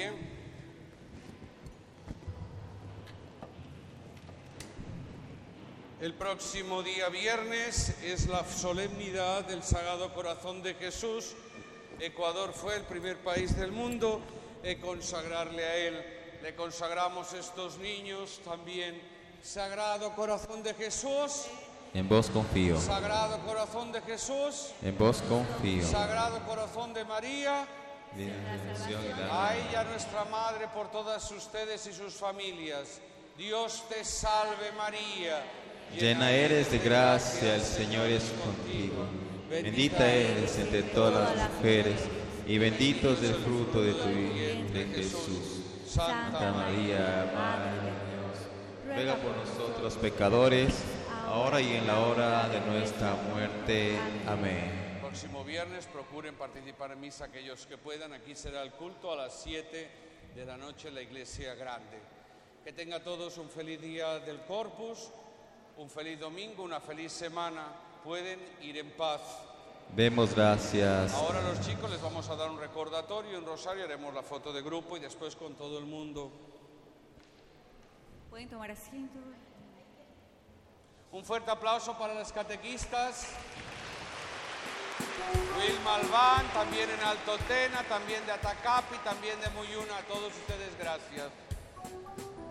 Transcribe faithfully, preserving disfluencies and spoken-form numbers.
pie. El próximo día viernes es la solemnidad del Sagrado Corazón de Jesús. Ecuador fue el primer país del mundo en consagrarle a él. Le consagramos estos niños también. Sagrado Corazón de Jesús. En vos confío. Sagrado Corazón de Jesús. En vos confío. Sagrado Corazón de María. Bendición y la A ella, nuestra Madre, por todas ustedes y sus familias. Dios te salve María. Llena eres de gracia, el Señor es contigo. Bendita eres entre todas las mujeres, y bendito es el fruto de tu vientre, Jesús. Santa María, Madre de Dios, ruega por nosotros pecadores, ahora y en la hora de nuestra muerte. Amén. Próximo viernes procuren participar en misa aquellos que puedan. Aquí será el culto a las siete de la noche en la iglesia grande. Que tengan todos un feliz día del Corpus, un feliz domingo, una feliz semana. Pueden ir en paz. Demos gracias. Ahora los chicos les vamos a dar un recordatorio, un rosario, haremos la foto de grupo y después con todo el mundo. Pueden tomar asiento. Un fuerte aplauso para las catequistas. Wilma Albán, también en Alto Tena, también de Atacapi, también de Muyuna. A todos ustedes gracias.